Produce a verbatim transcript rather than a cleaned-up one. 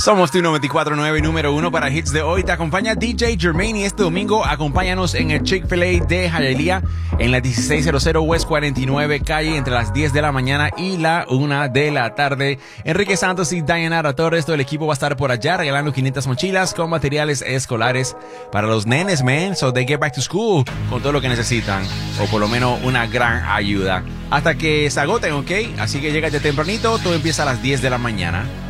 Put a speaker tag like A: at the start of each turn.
A: Somos tu noventa y cuatro punto nueve número uno para hits de hoy. Te acompaña D J Jermaine y este domingo acompáñanos en el Chick-fil-A de Hialeah en la dieciséis cero West cuarenta y nueve calle entre las diez de la mañana y la una de la tarde. Enrique Santos y Diana Torres, todo el equipo va a estar por allá regalando quinientas mochilas con materiales escolares para los nenes, man. So they get back to school con todo lo que necesitan, o por lo menos una gran ayuda. Hasta que se agoten, ¿ok? Así que llégate tempranito, todo empieza a las diez de la mañana.